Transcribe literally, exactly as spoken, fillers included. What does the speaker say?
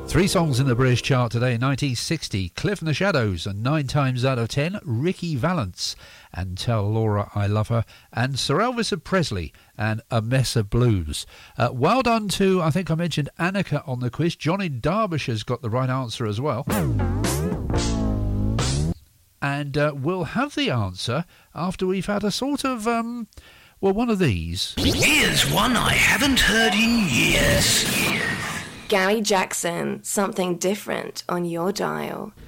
Three songs in the British chart today. nineteen sixty, Cliff and the Shadows, and nine times out of ten, Ricky Valance and Tell Laura I Love Her, and Sir Elvis Presley and A Mess of Blues. Uh, well done to, I think I mentioned Annika on the quiz. John in Derbyshire's got the right answer as well. And uh, we'll have the answer after we've had a sort of, um, well, one of these. Here's one I haven't heard in years. Gary Jackson, Something Different on your dial.